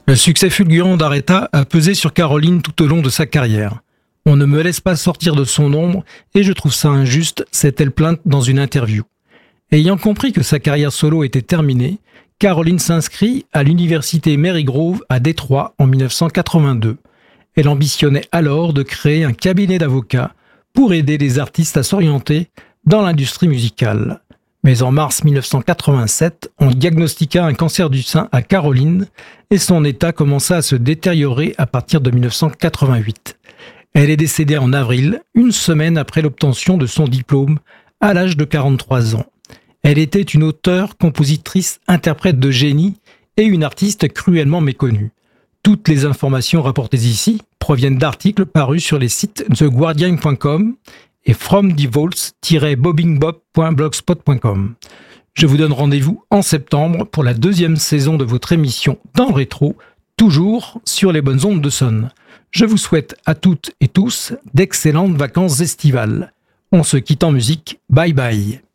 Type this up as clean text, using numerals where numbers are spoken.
Le succès fulgurant d'Aretha a pesé sur Caroline tout au long de sa carrière. On ne me laisse pas sortir de son ombre et je trouve ça injuste, s'est-elle plainte dans une interview. Ayant compris que sa carrière solo était terminée, Caroline s'inscrit à l'université Marygrove à Détroit en 1982. Elle ambitionnait alors de créer un cabinet d'avocats pour aider les artistes à s'orienter dans l'industrie musicale. Mais en mars 1987, on diagnostiqua un cancer du sein à Caroline et son état commença à se détériorer à partir de 1988. Elle est décédée en avril, une semaine après l'obtention de son diplôme, à l'âge de 43 ans. Elle était une auteure, compositrice, interprète de génie et une artiste cruellement méconnue. Toutes les informations rapportées ici proviennent d'articles parus sur les sites theguardian.com et fromdivaults-bobbingbob.blogspot.com. Je vous donne rendez-vous en septembre pour la 2e saison de votre émission Dans le Rétro, toujours sur les bonnes ondes de Sonne. Je vous souhaite à toutes et tous d'excellentes vacances estivales. On se quitte en musique, bye bye.